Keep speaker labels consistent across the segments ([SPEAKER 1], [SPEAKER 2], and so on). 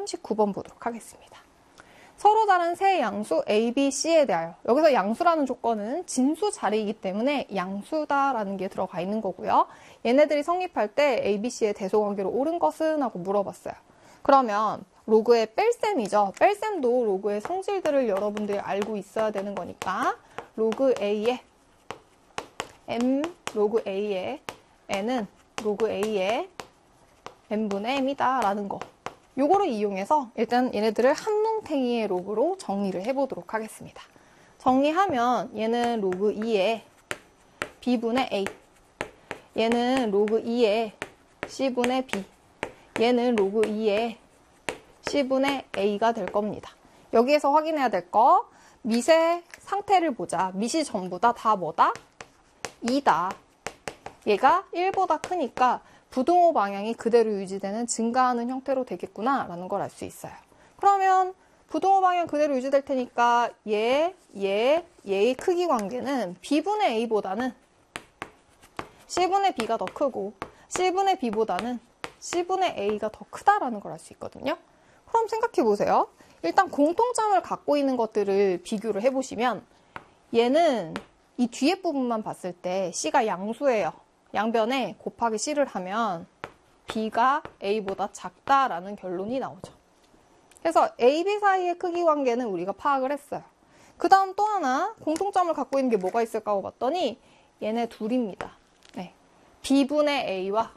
[SPEAKER 1] 39번 보도록 하겠습니다. 서로 다른 세 양수 A, B, C에 대하여. 여기서 양수라는 조건은 진수 자리이기 때문에 양수다라는 게 들어가 있는 거고요. 얘네들이 성립할 때 A, B, C의 대소관계로 옳은 것은? 하고 물어봤어요. 그러면 로그의 뺄셈이죠. 뺄셈도 로그의 성질들을 여러분들이 알고 있어야 되는 거니까 로그 A의 M, 로그 A의 N은 로그 A의 N분의 M이다 라는 거. 요거를 이용해서 일단 얘네들을 한뭉탱이의 로그로 정리를 해보도록 하겠습니다. 정리하면 얘는 로그 2의 B분의 A, 얘는 로그 2의 C분의 B, 얘는 로그 2의 C분의 A가 될 겁니다. 여기에서 확인해야 될 거, 밑의 상태를 보자. 밑이 전부 다 뭐다? 2다. 얘가 1보다 크니까 부등호 방향이 그대로 유지되는 증가하는 형태로 되겠구나 라는 걸 알 수 있어요. 그러면 부등호 방향 그대로 유지될 테니까 얘의 크기 관계는 B분의 A보다는 C분의 B가 더 크고 C분의 B보다는 C분의 A가 더 크다라는 걸 알 수 있거든요. 그럼 생각해 보세요. 일단 공통점을 갖고 있는 것들을 비교를 해보시면 얘는 이 뒤에 부분만 봤을 때 C가 양수예요. 양변에 곱하기 C를 하면 B가 A보다 작다라는 결론이 나오죠. 그래서 A, B 사이의 크기 관계는 우리가 파악을 했어요. 그 다음 또 하나 공통점을 갖고 있는 게 뭐가 있을까 하고 봤더니 얘네 둘입니다. 네. B분의 A와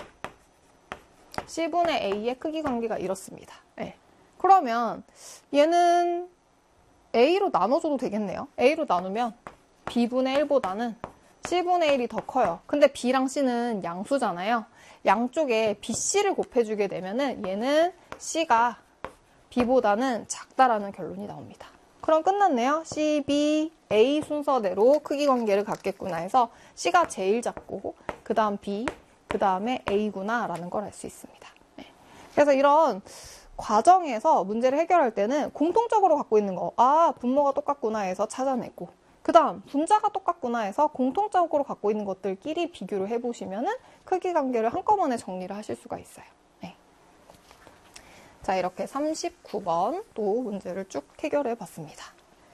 [SPEAKER 1] C분의 A의 크기 관계가 이렇습니다. 네. 그러면 얘는 A로 나눠줘도 되겠네요. A로 나누면 B분의 1보다는 C분의 1이 더 커요. 근데 B랑 C는 양수잖아요. 양쪽에 BC를 곱해주게 되면은 얘는 C가 B보다는 작다라는 결론이 나옵니다. 그럼 끝났네요. C, B, A 순서대로 크기 관계를 갖겠구나 해서 C가 제일 작고 그 다음 B, 그 다음에 A구나 라는 걸 알 수 있습니다. 네. 그래서 이런 과정에서 문제를 해결할 때는 공통적으로 갖고 있는 거, 분모가 똑같구나 해서 찾아내고 그 다음 분자가 똑같구나 해서 공통적으로 갖고 있는 것들끼리 비교를 해보시면은 크기 관계를 한꺼번에 정리를 하실 수가 있어요. 네. 자, 이렇게 39번 또 문제를 쭉 해결해 봤습니다.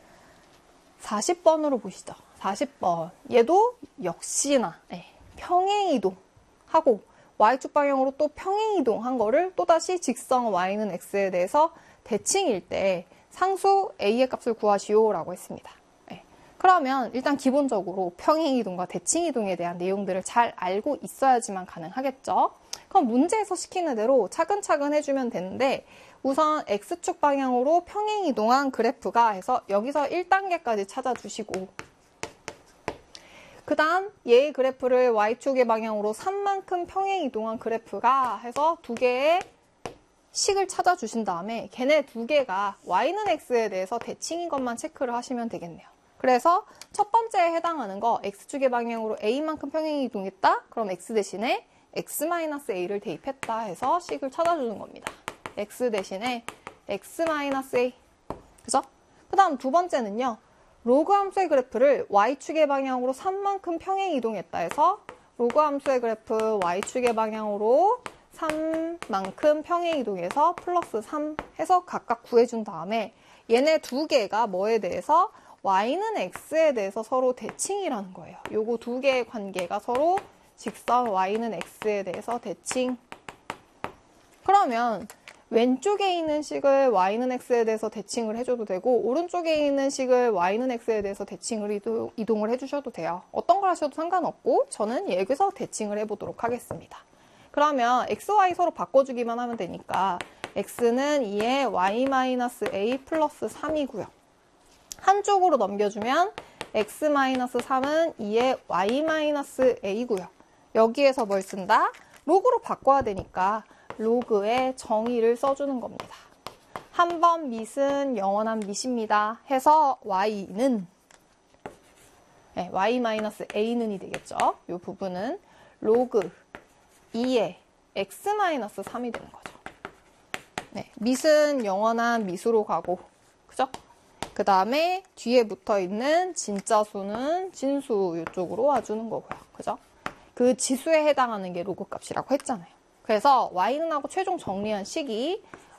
[SPEAKER 1] 40번으로 보시죠. 40번. 얘도 역시나 평행이동하고 Y축 방향으로 또 평행이동한 거를 또다시 직선 Y는 X에 대해서 대칭일 때 상수 A의 값을 구하시오 라고 했습니다. 그러면 일단 기본적으로 평행이동과 대칭이동에 대한 내용들을 잘 알고 있어야지만 가능하겠죠. 그럼 문제에서 시키는 대로 차근차근 해주면 되는데 우선 X축 방향으로 평행이동한 그래프가 해서 여기서 1단계까지 찾아주시고 그 다음 얘의 그래프를 Y축의 방향으로 3만큼 평행이동한 그래프가 해서 두 개의 식을 찾아주신 다음에 걔네 두 개가 Y는 X에 대해서 대칭인 것만 체크를 하시면 되겠네요. 그래서 첫 번째에 해당하는 거 X축의 방향으로 A만큼 평행이 이동했다? 그럼 X 대신에 X-A를 대입했다 해서 식을 찾아주는 겁니다. X 대신에 X-A. 그죠? 그 다음 두 번째는요. 로그 함수의 그래프를 Y축의 방향으로 3만큼 평행 이동했다 해서 로그 함수의 그래프 Y축의 방향으로 3만큼 평행 이동해서 플러스 3 해서 각각 구해준 다음에 얘네 두 개가 뭐에 대해서 Y는 X에 대해서 서로 대칭이라는 거예요. 요거 두 개의 관계가 서로 직선 Y는 X에 대해서 대칭. 그러면 왼쪽에 있는 식을 Y는 X에 대해서 대칭을 해줘도 되고 오른쪽에 있는 식을 Y는 X에 대해서 대칭을 이동을 해주셔도 돼요. 어떤 걸 하셔도 상관없고 저는 여기서 대칭을 해보도록 하겠습니다. 그러면 X, Y 서로 바꿔주기만 하면 되니까 X는 2의 Y-A 플러스 3이고요. 한쪽으로 넘겨주면 X-3은 2의 Y-A고요. 여기에서 뭘 쓴다? 로그로 바꿔야 되니까 로그의 정의를 써주는 겁니다. 한 번 밑은 영원한 밑입니다. 해서 Y는 Y-A는이 되겠죠. 이 부분은 로그 2의 X-3이 되는 거죠. 네, 밑은 영원한 밑으로 가고 그죠? 그 다음에 뒤에 붙어있는 진짜 수는 진수 이쪽으로 와주는 거고요. 그죠? 그 지수에 해당하는 게 로그 값이라고 했잖아요. 그래서 Y는 하고 최종 정리한 식이